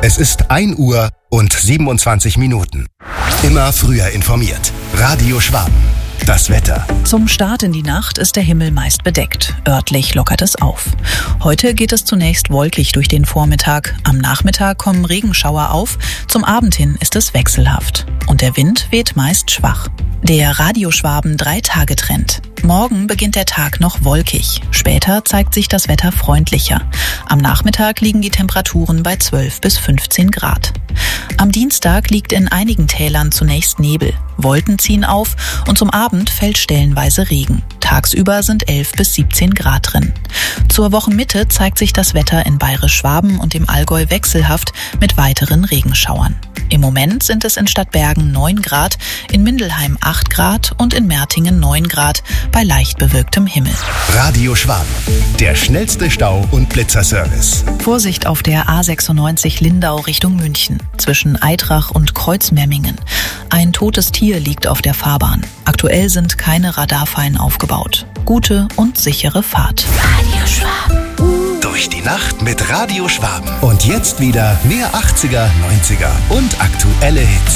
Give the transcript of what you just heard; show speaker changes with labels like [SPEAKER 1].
[SPEAKER 1] Es ist 1 Uhr und 27 Minuten. Immer früher informiert. Radio Schwaben. Das Wetter.
[SPEAKER 2] Zum Start in die Nacht ist der Himmel meist bedeckt. Örtlich lockert es auf. Heute geht es zunächst wolkig durch den Vormittag. Am Nachmittag kommen Regenschauer auf. Zum Abend hin ist es wechselhaft. Und der Wind weht meist schwach. Der Radio Schwaben 3-Tage-Trend. Morgen beginnt der Tag noch wolkig. Später zeigt sich das Wetter freundlicher. Am Nachmittag liegen die Temperaturen bei 12 bis 15 Grad. Am Dienstag liegt in einigen Tälern zunächst Nebel. Wolken ziehen auf und zum Abend fällt stellenweise Regen. Tagsüber sind 11 bis 17 Grad drin. Zur Wochenmitte zeigt sich das Wetter in Bayerisch-Schwaben und im Allgäu wechselhaft mit weiteren Regenschauern. Im Moment sind es in Stadtbergen 9 Grad, in Mindelheim 8 Grad und in Mertingen 9 Grad bei leicht bewölktem Himmel.
[SPEAKER 1] Radio Schwaben, der schnellste Stau- und Blitzerservice.
[SPEAKER 2] Vorsicht auf der A96 Lindau Richtung München, zwischen Eitrach und Kreuzmemmingen. Ein totes Tier liegt auf der Fahrbahn. Aktuell sind keine Radarfallen aufgebaut. Gute und sichere Fahrt.
[SPEAKER 1] Radio Schwaben. Durch die Nacht mit Radio Schwaben. Und jetzt wieder mehr 80er, 90er und aktuelle Hits.